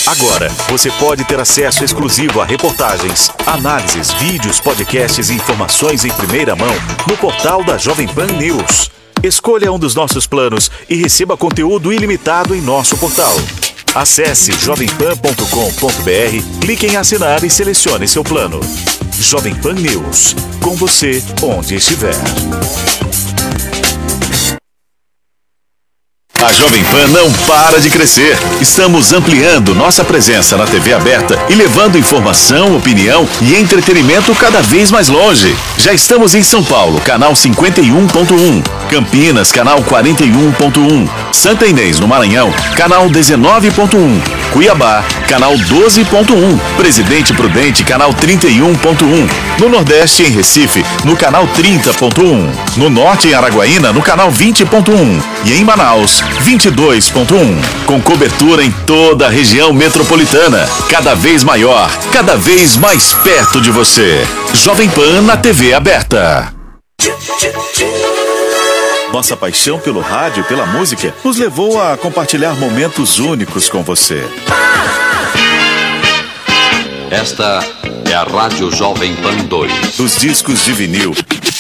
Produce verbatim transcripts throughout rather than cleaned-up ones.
Agora, você pode ter acesso exclusivo a reportagens, análises, vídeos, podcasts e informações em primeira mão no portal da Jovem Pan News. Escolha um dos nossos planos e receba conteúdo ilimitado em nosso portal. Acesse jovem pan ponto com ponto br, clique em assinar e selecione seu plano. Jovem Pan News, com você onde estiver. A Jovem Pan não para de crescer. Estamos ampliando nossa presença na T V aberta e levando informação, opinião e entretenimento cada vez mais longe. Já estamos em São Paulo, canal cinquenta e um ponto um. Campinas, canal quarenta e um ponto um. Santa Inês, no Maranhão, canal dezenove ponto um. Cuiabá, canal doze ponto um. Presidente Prudente, canal trinta e um ponto um. No Nordeste, em Recife, no canal trinta ponto um. No Norte, em Araguaína, no canal vinte ponto um. E em Manaus, vinte e dois ponto um. Com cobertura em toda a região metropolitana. Cada vez maior, cada vez mais perto de você. Jovem Pan na T V aberta. Nossa paixão pelo rádio e pela música nos levou a compartilhar momentos únicos com você. Esta é a Rádio Jovem Pan dois. Dos discos de vinil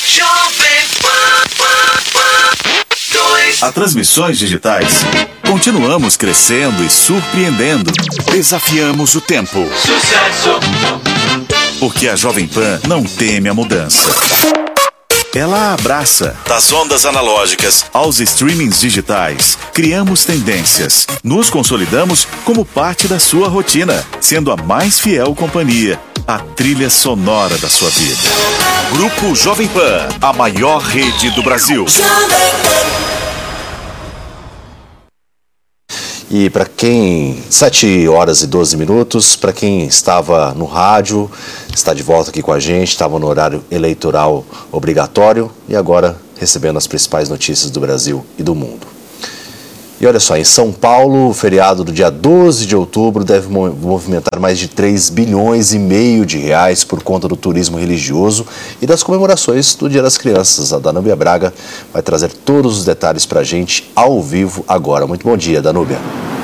a transmissões digitais, continuamos crescendo e surpreendendo. Desafiamos o tempo. Sucesso! Porque a Jovem Pan não teme a mudança. Ela abraça. Das ondas analógicas aos streamings digitais, criamos tendências. Nos consolidamos como parte da sua rotina, sendo a mais fiel companhia, a trilha sonora da sua vida. Grupo Jovem Pan, a maior rede do Brasil. E para quem, sete horas e doze minutos, para quem estava no rádio, está de volta aqui com a gente, estava no horário eleitoral obrigatório e agora recebendo as principais notícias do Brasil e do mundo. E olha só, em São Paulo, o feriado do dia doze de outubro deve movimentar mais de três bilhões e meio de reais por conta do turismo religioso e das comemorações do Dia das Crianças. A Danúbia Braga vai trazer todos os detalhes para a gente ao vivo agora. Muito bom dia, Danúbia.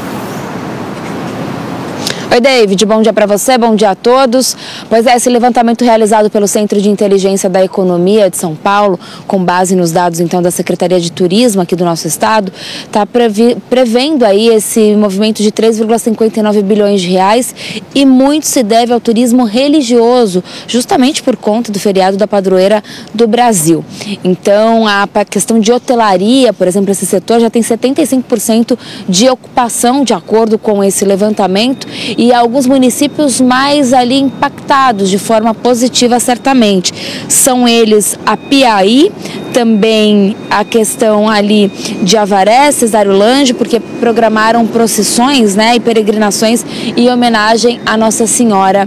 Oi, David, bom dia para você, bom dia a todos. Pois é, esse levantamento realizado pelo Centro de Inteligência da Economia de São Paulo, com base nos dados então da Secretaria de Turismo aqui do nosso estado, está prevendo aí esse movimento de três vírgula cinquenta e nove bilhões de reais e muito se deve ao turismo religioso, justamente por conta do feriado da padroeira do Brasil. Então, a questão de hotelaria, por exemplo, esse setor já tem setenta e cinco por cento de ocupação de acordo com esse levantamento. E alguns municípios mais ali impactados de forma positiva, certamente. São eles a Piaí, também a questão ali de Avaré, Cesarolândia, porque programaram procissões, né, e peregrinações em homenagem à Nossa Senhora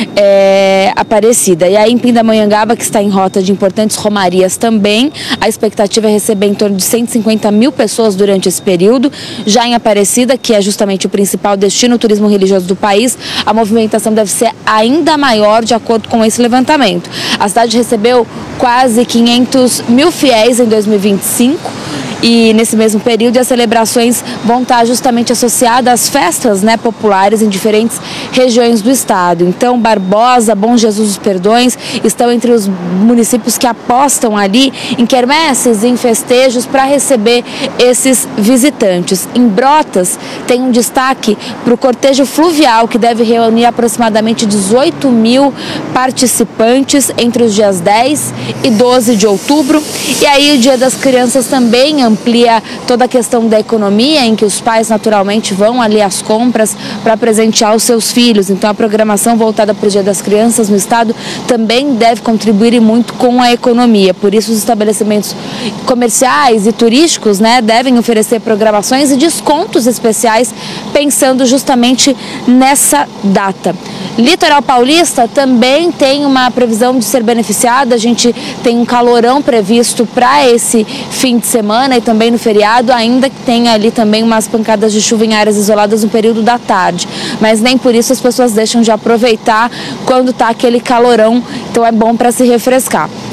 é, Aparecida. E aí em Pindamonhangaba, que está em rota de importantes romarias também, a expectativa é receber em torno de cento e cinquenta mil pessoas durante esse período. Já em Aparecida, que é justamente o principal destino turismo religioso do país, a movimentação deve ser ainda maior de acordo com esse levantamento. A cidade recebeu quase quinhentos mil fiéis em dois mil e vinte e cinco e nesse mesmo período as celebrações vão estar justamente associadas às festas, né, populares em diferentes regiões do estado. Então Barbosa, Bom Jesus dos Perdões estão entre os municípios que apostam ali em quermesses, em festejos para receber esses visitantes. Em Brotas tem um destaque para o cortejo fluvial, que deve reunir aproximadamente dezoito mil participantes entre os dias dez e doze de outubro. E aí o Dia das Crianças também amplia toda a questão da economia, em que os pais naturalmente vão ali às compras para presentear os seus filhos. Então a programação voltada para o Dia das Crianças no estado também deve contribuir muito com a economia. Por isso os estabelecimentos comerciais e turísticos, né, devem oferecer programações e descontos especiais pensando justamente nessa data. Litoral Paulista também tem uma previsão de ser beneficiada. A gente tem um calorão previsto para esse fim de semana e também no feriado, ainda que tenha ali também umas pancadas de chuva em áreas isoladas no período da tarde. Mas nem por isso as pessoas deixam de aproveitar quando está aquele calorão, então é bom para se refrescar.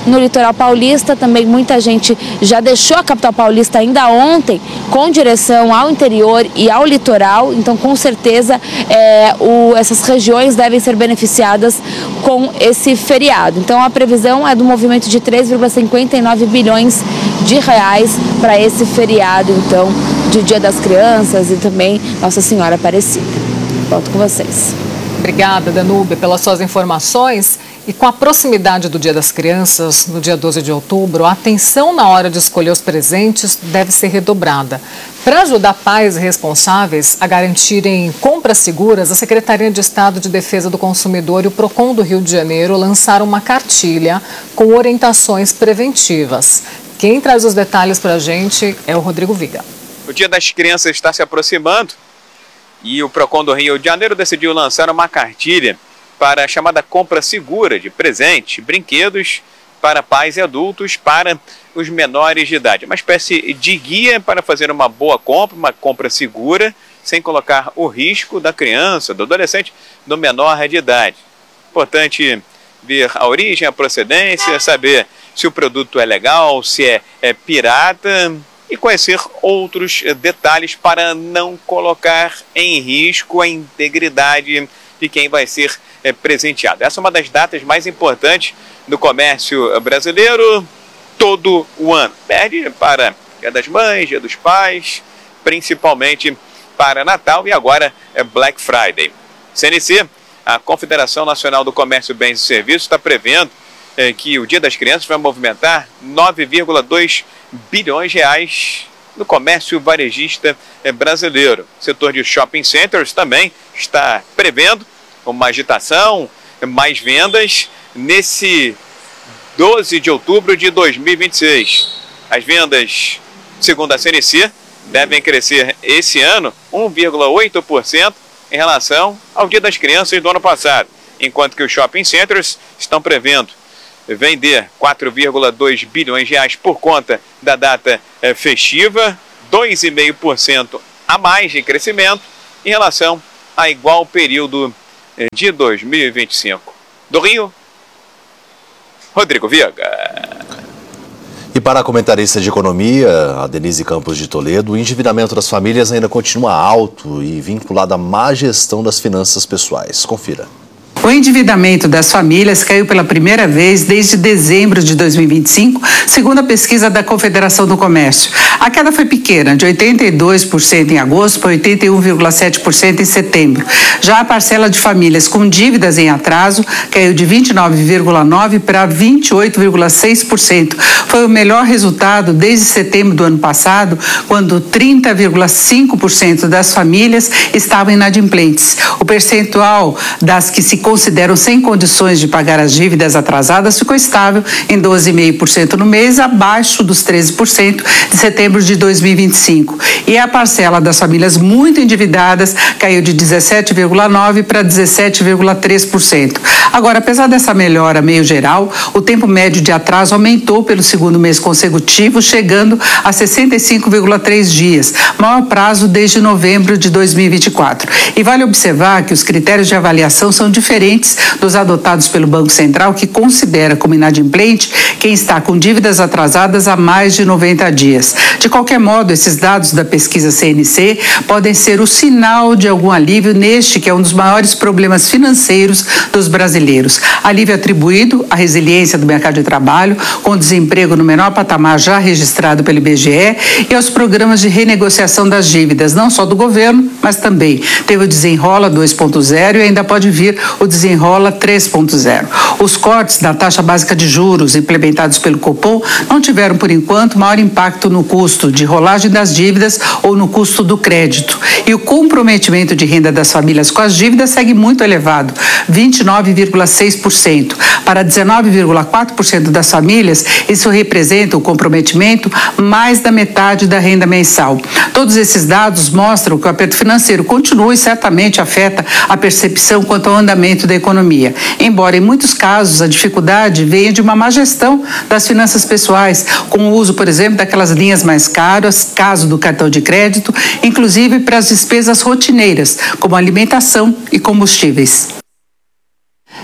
no litoral paulista. Também muita gente já deixou a capital paulista ainda ontem com direção ao interior e ao litoral. Então, com certeza, é, o, essas regiões devem ser beneficiadas com esse feriado. Então, a previsão é do movimento de três vírgula cinquenta e nove bilhões de reais para esse feriado, então, de Dia das Crianças e também Nossa Senhora Aparecida. Volto com vocês. Obrigada, Danúbia, pelas suas informações. E com a proximidade do Dia das Crianças, no dia doze de outubro, a atenção na hora de escolher os presentes deve ser redobrada. Para ajudar pais responsáveis a garantirem compras seguras, a Secretaria de Estado de Defesa do Consumidor e o Procon do Rio de Janeiro lançaram uma cartilha com orientações preventivas. Quem traz os detalhes para a gente é o Rodrigo Viga. O Dia das Crianças está se aproximando e o Procon do Rio de Janeiro decidiu lançar uma cartilha para a chamada compra segura de presentes, brinquedos para pais e adultos, para os menores de idade. Uma espécie de guia para fazer uma boa compra, uma compra segura, sem colocar o risco da criança, do adolescente, do menor de idade. Importante ver a origem, a procedência, saber se o produto é legal, se é, é pirata e conhecer outros detalhes para não colocar em risco a integridade de quem vai ser é, presenteado. Essa é uma das datas mais importantes no comércio brasileiro todo o ano. Perde para Dia das Mães, Dia dos Pais, principalmente para Natal e agora é Black Friday. C N C, a Confederação Nacional do Comércio, Bens e Serviços, está prevendo é, que o Dia das Crianças vai movimentar nove vírgula dois bilhões de reais no comércio varejista é, brasileiro. O setor de shopping centers também está prevendo uma agitação, mais vendas nesse doze de outubro de dois mil e vinte e seis. As vendas, segundo a C N C, devem crescer esse ano um vírgula oito por cento em relação ao Dia das Crianças do ano passado, enquanto que os shopping centers estão prevendo vender quatro vírgula dois bilhões de reais por conta da data eh, festiva, dois vírgula cinco por cento a mais de crescimento em relação a igual período eh, de dois mil e vinte e cinco. Do Rio, Rodrigo Viga. E para a comentarista de economia, a Denise Campos de Toledo, o endividamento das famílias ainda continua alto e vinculado à má gestão das finanças pessoais. Confira. O endividamento das famílias caiu pela primeira vez desde dezembro de dois mil e vinte e cinco, segundo a pesquisa da Confederação do Comércio. A queda foi pequena, de oitenta e dois por cento em agosto para oitenta e um vírgula sete por cento em setembro. Já a parcela de famílias com dívidas em atraso caiu de vinte e nove vírgula nove por cento para vinte e oito vírgula seis por cento. Foi o melhor resultado desde setembro do ano passado, quando trinta vírgula cinco por cento das famílias estavam inadimplentes. O percentual das que se consideram sem condições de pagar as dívidas atrasadas ficou estável em doze vírgula cinco por cento no mês, abaixo dos treze por cento de setembro de dois mil e vinte e cinco. E a parcela das famílias muito endividadas caiu de dezessete vírgula nove por cento para dezessete vírgula três por cento. Agora, apesar dessa melhora meio geral, o tempo médio de atraso aumentou pelo segundo mês consecutivo, chegando a sessenta e cinco vírgula três dias, maior prazo desde novembro de dois mil e vinte e quatro. E vale observar que os critérios de avaliação são diferentes dos adotados pelo Banco Central, que considera como inadimplente quem está com dívidas atrasadas há mais de noventa dias. De qualquer modo, esses dados da pesquisa C N C podem ser o sinal de algum alívio neste que é um dos maiores problemas financeiros dos brasileiros. Alívio atribuído à resiliência do mercado de trabalho, com desemprego no menor patamar já registrado pelo I B G E, e aos programas de renegociação das dívidas, não só do governo, mas também teve o Desenrola dois ponto zero e ainda pode vir o Desenrola três ponto zero. Os cortes da taxa básica de juros implementados pelo Copom não tiveram, por enquanto, maior impacto no custo de rolagem das dívidas ou no custo do crédito. E o comprometimento de renda das famílias com as dívidas segue muito elevado, vinte e nove vírgula seis por cento. Para dezenove vírgula quatro por cento das famílias, isso representa o comprometimento mais da metade da renda mensal. Todos esses dados mostram que o aperto financeiro continua e certamente afeta a percepção quanto ao andamento da economia. Embora, em muitos casos, a dificuldade venha de uma má gestão das finanças pessoais, com o uso, por exemplo, daquelas linhas mais caras, caso do cartão de crédito, inclusive para as despesas rotineiras, como alimentação e combustíveis.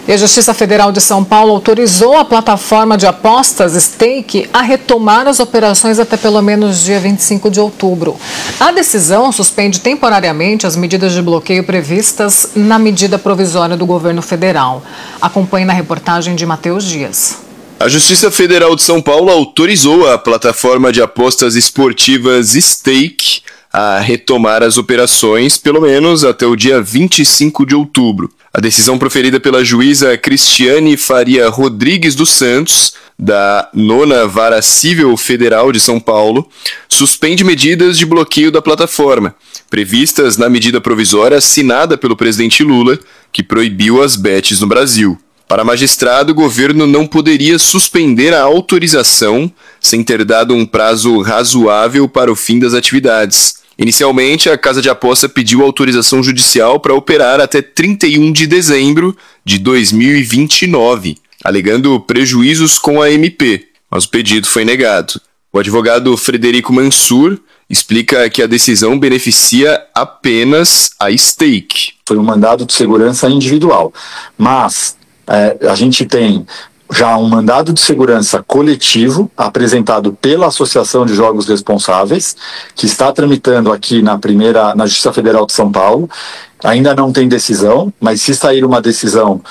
E a Justiça Federal de São Paulo autorizou a plataforma de apostas Stake a retomar as operações até pelo menos dia vinte e cinco de outubro. A decisão suspende temporariamente as medidas de bloqueio previstas na medida provisória do governo federal. Acompanhe na reportagem de Matheus Dias. A Justiça Federal de São Paulo autorizou a plataforma de apostas esportivas Stake a retomar as operações, pelo menos até o dia vinte e cinco de outubro. A decisão proferida pela juíza Cristiane Faria Rodrigues dos Santos, da nona Vara Civil Federal de São Paulo, suspende medidas de bloqueio da plataforma, previstas na medida provisória assinada pelo presidente Lula, que proibiu as bets no Brasil. Para a magistrada, o governo não poderia suspender a autorização sem ter dado um prazo razoável para o fim das atividades. Inicialmente, a Casa de Aposta pediu autorização judicial para operar até trinta e um de dezembro de dois mil e vinte e nove, alegando prejuízos com a M P, mas o pedido foi negado. O advogado Frederico Mansur explica que a decisão beneficia apenas a Stake. Foi um mandado de segurança individual, mas é, a gente tem já um mandado de segurança coletivo apresentado pela Associação de Jogos Responsáveis, que está tramitando aqui na primeira, na Justiça Federal de São Paulo. Ainda não tem decisão, mas se sair uma decisão,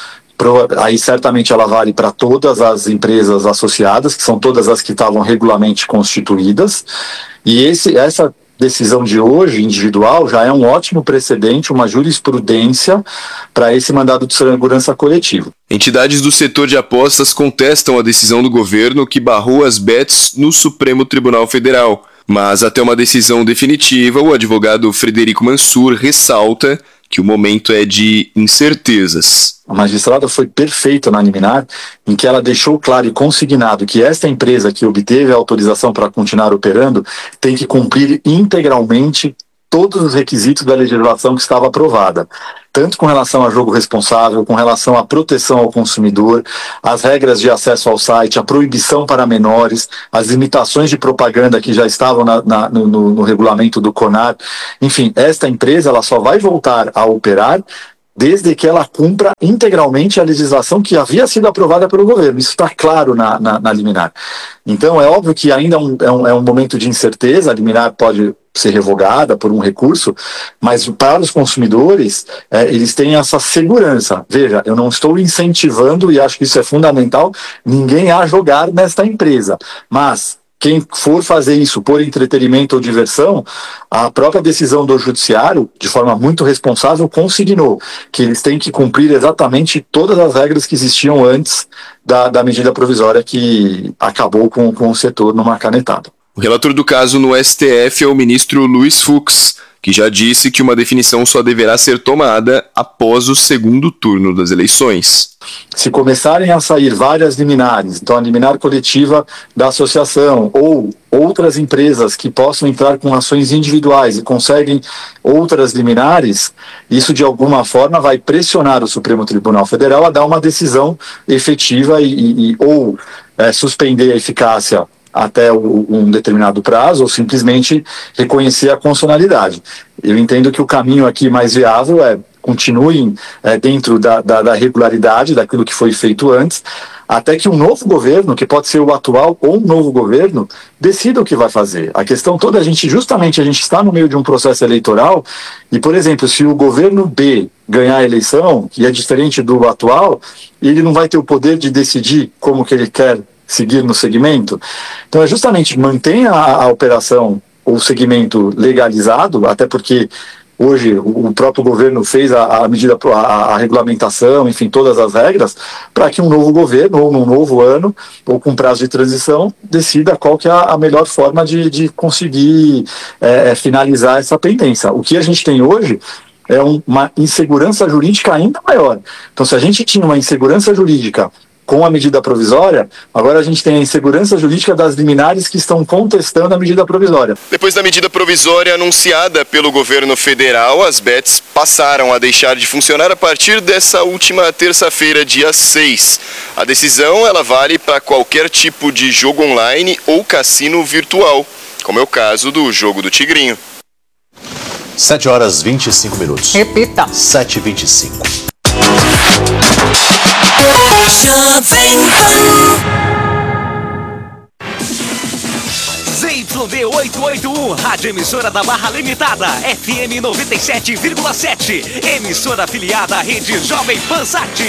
aí certamente ela vale para todas as empresas associadas, que são todas as que estavam regularmente constituídas. E esse, essa decisão de hoje, individual, já é um ótimo precedente, uma jurisprudência para esse mandado de segurança coletivo. Entidades do setor de apostas contestam a decisão do governo que barrou as bets no Supremo Tribunal Federal. Mas até uma decisão definitiva, o advogado Frederico Mansur ressalta que o momento é de incertezas. A magistrada foi perfeita na liminar, em que ela deixou claro e consignado que esta empresa que obteve a autorização para continuar operando tem que cumprir integralmente todos os requisitos da legislação que estava aprovada, tanto com relação a jogo responsável, com relação à proteção ao consumidor, as regras de acesso ao site, a proibição para menores, as limitações de propaganda que já estavam na, na, no, no regulamento do CONAR. Enfim, esta empresa ela só vai voltar a operar desde que ela cumpra integralmente a legislação que havia sido aprovada pelo governo. Isso está claro na, na, na liminar. Então, é óbvio que ainda é um, é um, é um momento de incerteza, a liminar pode ser revogada por um recurso, mas para os consumidores, é, eles têm essa segurança. Veja, eu não estou incentivando, e acho que isso é fundamental, ninguém a jogar nesta empresa, mas quem for fazer isso por entretenimento ou diversão, a própria decisão do judiciário, de forma muito responsável, consignou que eles têm que cumprir exatamente todas as regras que existiam antes da, da medida provisória que acabou com, com o setor numa canetada. O relator do caso no S T F é o ministro Luiz Fux, que já disse que uma definição só deverá ser tomada após o segundo turno das eleições. Se começarem a sair várias liminares, então a liminar coletiva da associação ou outras empresas que possam entrar com ações individuais e conseguem outras liminares, isso de alguma forma vai pressionar o Supremo Tribunal Federal a dar uma decisão efetiva e, e, e ou é, suspender a eficácia até o, um determinado prazo, ou simplesmente reconhecer a constitucionalidade. Eu entendo que o caminho aqui mais viável é continuem é, dentro da, da, da regularidade daquilo que foi feito antes, até que um novo governo, que pode ser o atual ou um novo governo, decida o que vai fazer. A questão toda, a gente, justamente, a gente está no meio de um processo eleitoral, e, por exemplo, se o governo B ganhar a eleição, que é diferente do atual, ele não vai ter o poder de decidir como que ele quer seguir no segmento. Então é justamente mantenha a, a operação, o segmento legalizado, até porque hoje o, o próprio governo fez a, a medida, a, a regulamentação, enfim, todas as regras, para que um novo governo, ou num novo ano, ou com prazo de transição, decida qual que é a, a melhor forma de, de conseguir é, finalizar essa pendência. O que a gente tem hoje é um, uma insegurança jurídica ainda maior. Então, se a gente tinha uma insegurança jurídica com a medida provisória, agora a gente tem a insegurança jurídica das liminares que estão contestando a medida provisória. Depois da medida provisória anunciada pelo governo federal, as bets passaram a deixar de funcionar a partir dessa última terça-feira, dia seis. A decisão ela vale para qualquer tipo de jogo online ou cassino virtual, como é o caso do jogo do Tigrinho. sete horas e vinte e cinco minutos. Repita. sete e vinte e cinco. Jovem Pan. Z Y D oitocentos e oitenta e um, Rádio Emissora da Barra Limitada, F M noventa e sete vírgula sete, emissora afiliada à rede Jovem Pan Sat.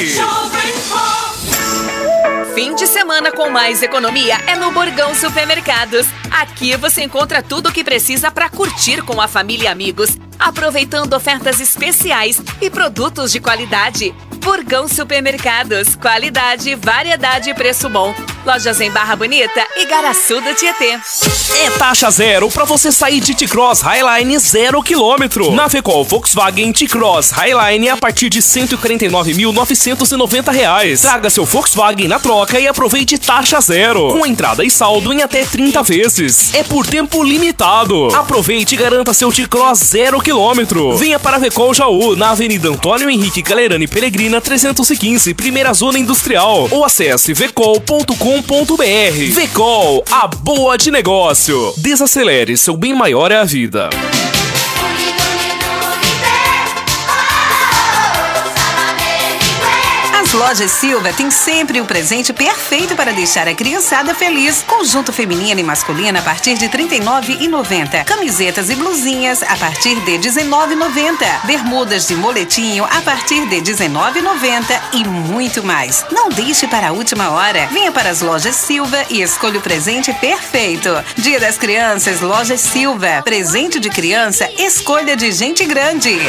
Fim de semana com mais economia é no Burgão Supermercados. Aqui você encontra tudo o que precisa para curtir com a família e amigos, aproveitando ofertas especiais e produtos de qualidade. Burgão Supermercados, qualidade, variedade e preço bom. Lojas em Barra Bonita e Garaçu do Tietê. É taxa zero para você sair de T-Cross Highline zero quilômetro. Na Fecol Volkswagen T-Cross Highline a partir de cento e quarenta e nove mil novecentos e noventa reais. Traga seu Volkswagen na troca e aproveite taxa zero, com entrada e saldo em até trinta vezes. É por tempo limitado. Aproveite e garanta seu T-Cross zero quilômetro. Venha para a Fecol Jaú, na Avenida Antônio Henrique Calerani Peregrina trezentos e quinze, primeira zona industrial, ou acesse vecol ponto com ponto br. Vecol, a boa de negócio. Desacelere, seu bem maior é a vida. As lojas Silva tem sempre o presente perfeito para deixar a criançada feliz. Conjunto feminino e masculino a partir de trinta e nove reais e noventa centavos. Camisetas e blusinhas a partir de dezenove reais e noventa centavos. Bermudas de moletinho a partir de dezenove reais e noventa centavos e muito mais. Não deixe para a última hora. Venha para as lojas Silva e escolha o presente perfeito. Dia das Crianças, Lojas Silva. Presente de criança, escolha de gente grande.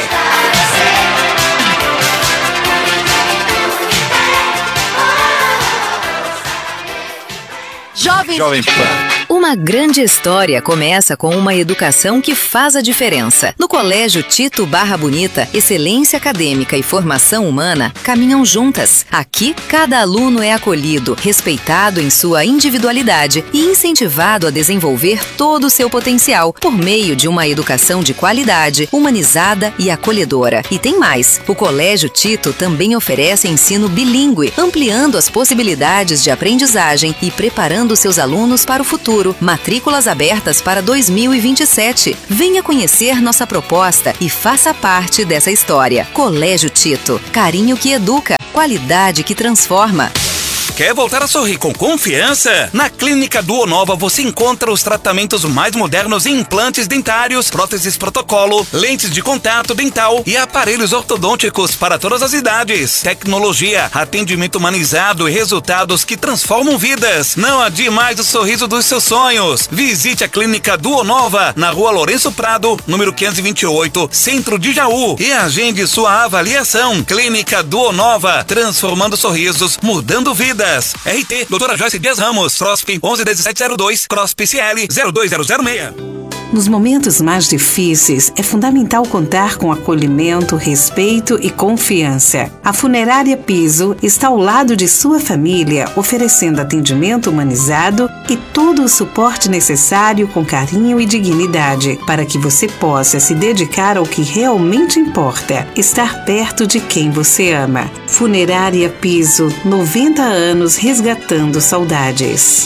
Jovem, Jovem Pan. Uma grande história começa com uma educação que faz a diferença. No Colégio Tito Barra Bonita, excelência acadêmica e formação humana caminham juntas. Aqui, cada aluno é acolhido, respeitado em sua individualidade e incentivado a desenvolver todo o seu potencial por meio de uma educação de qualidade, humanizada e acolhedora. E tem mais, o Colégio Tito também oferece ensino bilíngue, ampliando as possibilidades de aprendizagem e preparando seus alunos para o futuro. Matrículas abertas para dois mil e vinte e sete. Venha conhecer nossa proposta e faça parte dessa história. Colégio Tito. Carinho que educa. Qualidade que transforma. Quer voltar a sorrir com confiança? Na Clínica Duonova você encontra os tratamentos mais modernos em implantes dentários, próteses protocolo, lentes de contato dental e aparelhos ortodônticos para todas as idades. Tecnologia, atendimento humanizado e resultados que transformam vidas. Não adie mais o sorriso dos seus sonhos. Visite a Clínica Duonova na Rua Lourenço Prado, número quinhentos e vinte e oito, Centro de Jaú, e agende sua avaliação. Clínica Duonova, transformando sorrisos, mudando vidas. R T, doutora Joyce Dias Ramos, C R O S P onze dezessete zero dois, C R O S P C L zero dois zero zero seis. Nos momentos mais difíceis, é fundamental contar com acolhimento, respeito e confiança. A Funerária Piso está ao lado de sua família, oferecendo atendimento humanizado e todo o suporte necessário com carinho e dignidade, para que você possa se dedicar ao que realmente importa, estar perto de quem você ama. Funerária Piso, noventa anos resgatando saudades.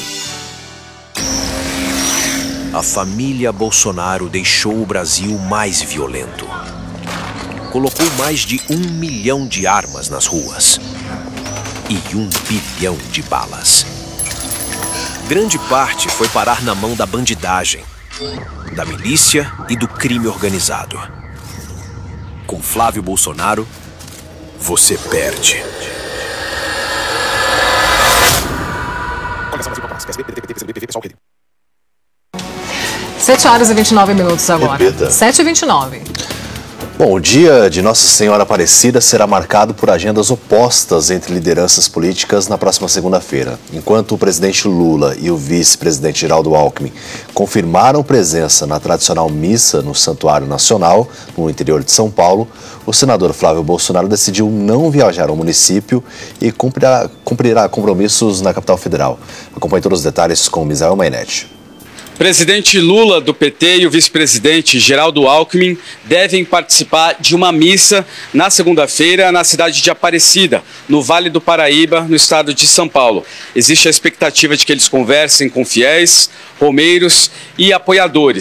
A família Bolsonaro deixou o Brasil mais violento. Colocou mais de um milhão de armas nas ruas e um bilhão de balas. Grande parte foi parar na mão da bandidagem, da milícia e do crime organizado. Com Flávio Bolsonaro, você perde. sete horas e vinte e nove minutos agora. Repita. sete e vinte e nove. Bom, o dia de Nossa Senhora Aparecida será marcado por agendas opostas entre lideranças políticas na próxima segunda-feira. Enquanto o presidente Lula e o vice-presidente Geraldo Alckmin confirmaram presença na tradicional missa no Santuário Nacional, no interior de São Paulo, o senador Flávio Bolsonaro decidiu não viajar ao município e cumprirá, cumprirá compromissos na capital federal. Acompanhe todos os detalhes com Misael Mainetti. Presidente Lula, do P T, e o vice-presidente Geraldo Alckmin devem participar de uma missa na segunda-feira na cidade de Aparecida, no Vale do Paraíba, no estado de São Paulo. Existe a expectativa de que eles conversem com fiéis, romeiros e apoiadores.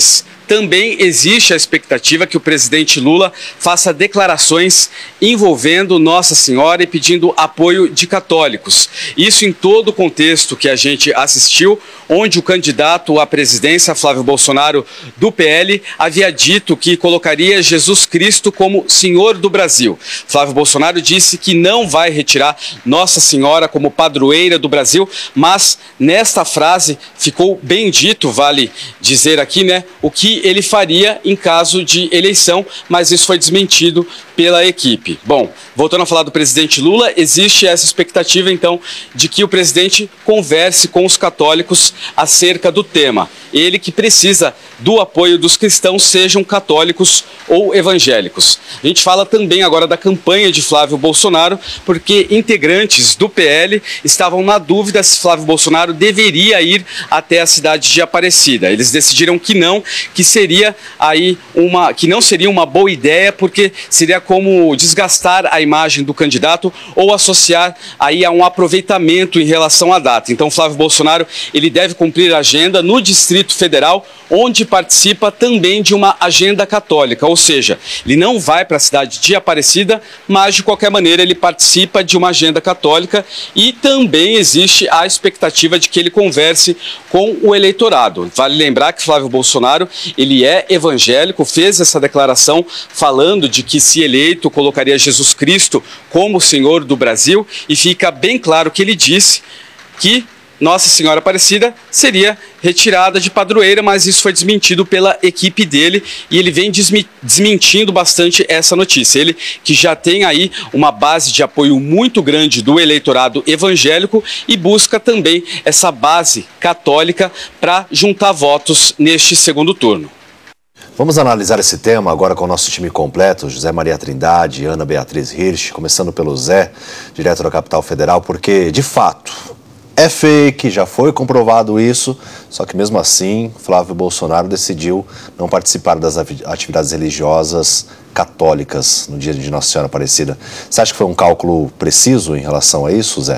também existe a expectativa que o presidente Lula faça declarações envolvendo Nossa Senhora e pedindo apoio de católicos. Isso em todo o contexto que a gente assistiu, onde o candidato à presidência, Flávio Bolsonaro, do P L, havia dito que colocaria Jesus Cristo como Senhor do Brasil. Flávio Bolsonaro disse que não vai retirar Nossa Senhora como padroeira do Brasil, mas nesta frase ficou bem dito, vale dizer aqui, né, o que ele faria em caso de eleição, mas isso foi desmentido pela equipe. Bom, voltando a falar do presidente Lula, existe essa expectativa, então, de que o presidente converse com os católicos acerca do tema. Ele que precisa do apoio dos cristãos, sejam católicos ou evangélicos. A gente fala também agora da campanha de Flávio Bolsonaro, porque integrantes do P L estavam na dúvida se Flávio Bolsonaro deveria ir até a cidade de Aparecida. Eles decidiram que não, que seria aí uma, que não seria uma boa ideia, porque seria como desgastar a imagem do candidato ou associar aí a um aproveitamento em relação à data. Então, Flávio Bolsonaro, ele deve cumprir a agenda no Distrito Federal, onde participa também de uma agenda católica, ou seja, ele não vai para a cidade de Aparecida, mas de qualquer maneira ele participa de uma agenda católica e também existe a expectativa de que ele converse com o eleitorado. Vale lembrar que Flávio Bolsonaro, ele é evangélico, fez essa declaração falando de que se eleito colocaria Jesus Cristo como Senhor do Brasil, e fica bem claro que ele disse que Nossa Senhora Aparecida seria retirada de padroeira, mas isso foi desmentido pela equipe dele e ele vem desmi- desmentindo bastante essa notícia. Ele que já tem aí uma base de apoio muito grande do eleitorado evangélico e busca também essa base católica para juntar votos neste segundo turno. Vamos analisar esse tema agora com o nosso time completo, José Maria Trindade, Ana Beatriz Hirsch, começando pelo Zé, direto da Capital Federal, porque, de fato, é fake, já foi comprovado isso, só que mesmo assim, Flávio Bolsonaro decidiu não participar das atividades religiosas católicas no dia de Nossa Senhora Aparecida. Você acha que foi um cálculo preciso em relação a isso, Zé?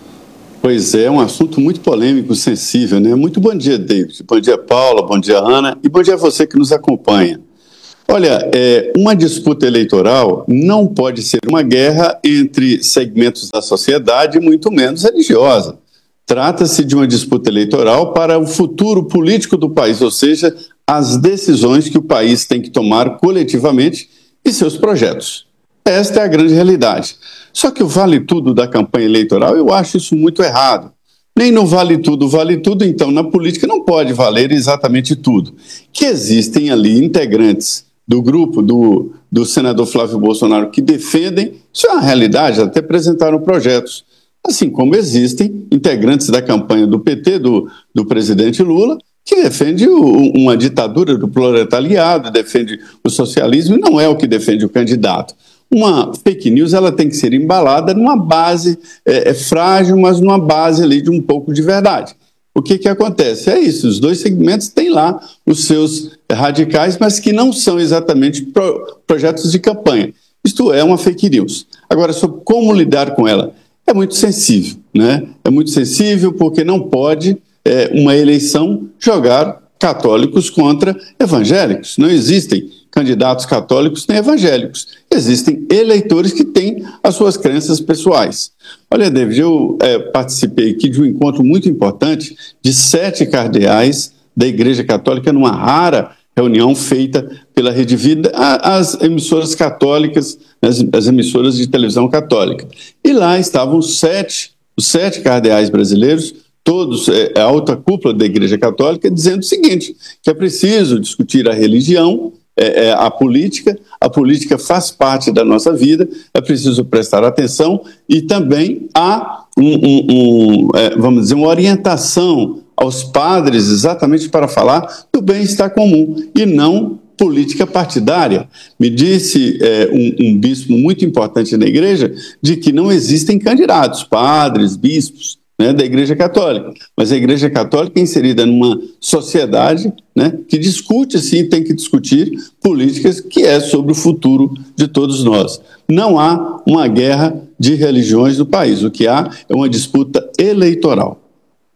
Pois é, um assunto muito polêmico e sensível, né? Muito bom dia, David. Bom dia, Paula. Bom dia, Ana. E bom dia a você que nos acompanha. Olha, é, uma disputa eleitoral não pode ser uma guerra entre segmentos da sociedade, muito menos religiosa. Trata-se de uma disputa eleitoral para o futuro político do país, ou seja, as decisões que o país tem que tomar coletivamente e seus projetos. Esta é a grande realidade. Só que o vale tudo da campanha eleitoral, eu acho isso muito errado. Nem no vale tudo, vale tudo, então na política não pode valer exatamente tudo. Que existem ali integrantes do grupo do, do senador Flávio Bolsonaro que defendem, isso é uma realidade, até apresentaram projetos. Assim como existem integrantes da campanha do P T, do, do presidente Lula, que defende o, uma ditadura do proletariado, defende o socialismo, e não é o que defende o candidato. Uma fake news ela tem que ser embalada numa base é, é frágil, mas numa base ali de um pouco de verdade. O que, que acontece? É isso, os dois segmentos têm lá os seus radicais, mas que não são exatamente pro, projetos de campanha. Isto é uma fake news. Agora, sobre como lidar com ela, é muito sensível, né? É muito sensível porque não pode é, uma eleição jogar católicos contra evangélicos. Não existem candidatos católicos nem evangélicos. Existem eleitores que têm as suas crenças pessoais. Olha, David, eu é, participei aqui de um encontro muito importante de sete cardeais da Igreja Católica numa rara reunião feita pela Rede Vida, as emissoras católicas, as, as emissoras de televisão católica. E lá estavam sete, os sete cardeais brasileiros, todos, é, a alta cúpula da Igreja Católica, dizendo o seguinte, que é preciso discutir a religião, é, é, a política, a política faz parte da nossa vida, é preciso prestar atenção e também há, um, um, um, é, vamos dizer, uma orientação aos padres exatamente para falar do bem-estar comum e não política partidária. Me disse é, um, um bispo muito importante na igreja de que não existem candidatos, padres, bispos, né, da Igreja Católica, mas a Igreja Católica é inserida numa sociedade, né, que discute, sim, tem que discutir políticas que é sobre o futuro de todos nós. Não há uma guerra de religiões no país, o que há é uma disputa eleitoral.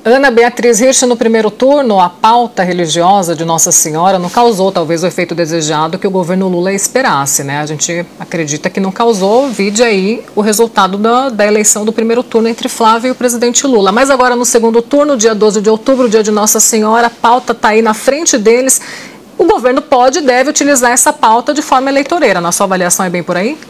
Ana Beatriz Hirsch, no primeiro turno, a pauta religiosa de Nossa Senhora não causou talvez o efeito desejado que o governo Lula esperasse, né? A gente acredita que não causou, vide aí o resultado da, da eleição do primeiro turno entre Flávio e o presidente Lula. Mas agora no segundo turno, dia doze de outubro, dia de Nossa Senhora, a pauta está aí na frente deles. O governo pode e deve utilizar essa pauta de forma eleitoreira. Na sua avaliação é bem por aí?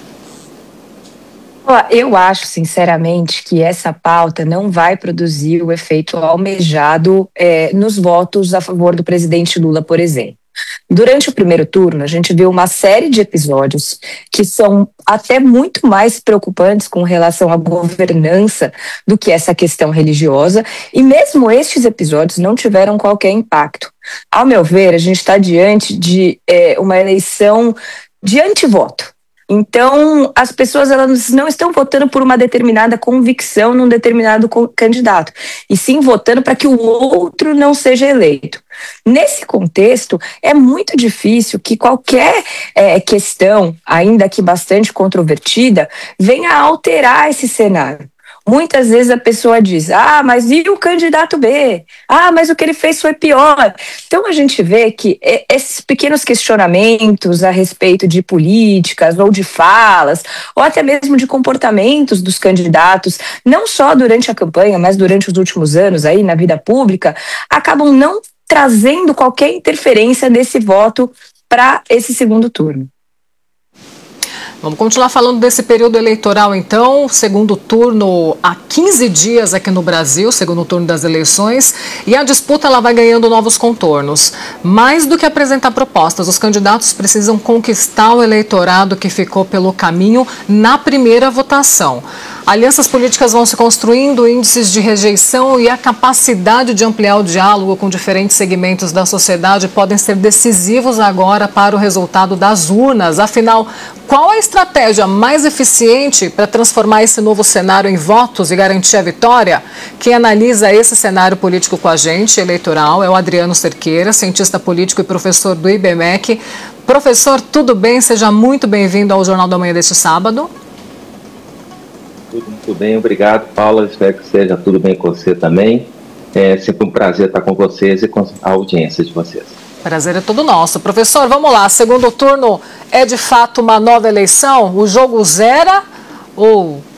Eu acho, sinceramente, que essa pauta não vai produzir o efeito almejado é, nos votos a favor do presidente Lula, por exemplo. Durante o primeiro turno, a gente viu uma série de episódios que são até muito mais preocupantes com relação à governança do que essa questão religiosa, e mesmo estes episódios não tiveram qualquer impacto. Ao meu ver, a gente está diante de é, uma eleição de antivoto. Então, as pessoas elas não estão votando por uma determinada convicção num determinado candidato, e sim votando para que o outro não seja eleito. Nesse contexto, é muito difícil que qualquer é, questão, ainda que bastante controvertida, venha a alterar esse cenário. Muitas vezes a pessoa diz, ah, mas e o candidato B? Ah, mas o que ele fez foi pior. Então a gente vê que esses pequenos questionamentos a respeito de políticas ou de falas, ou até mesmo de comportamentos dos candidatos, não só durante a campanha, mas durante os últimos anos aí na vida pública, acabam não trazendo qualquer interferência nesse voto para esse segundo turno. Vamos continuar falando desse período eleitoral, então, segundo turno há quinze dias aqui no Brasil, segundo turno das eleições, e a disputa ela vai ganhando novos contornos. Mais do que apresentar propostas, os candidatos precisam conquistar o eleitorado que ficou pelo caminho na primeira votação. Alianças políticas vão se construindo, índices de rejeição e a capacidade de ampliar o diálogo com diferentes segmentos da sociedade podem ser decisivos agora para o resultado das urnas. Afinal, qual a estratégia mais eficiente para transformar esse novo cenário em votos e garantir a vitória? Quem analisa esse cenário político com a gente, eleitoral, é o Adriano Cerqueira, cientista político e professor do I B M E C. Professor, tudo bem? Seja muito bem-vindo ao Jornal da Manhã deste sábado. Tudo muito bem, obrigado, Paula. Espero que esteja tudo bem com você também. É sempre um prazer estar com vocês e com a audiência de vocês. Prazer é todo nosso. Professor, vamos lá. Segundo turno é de fato uma nova eleição? O jogo zera ou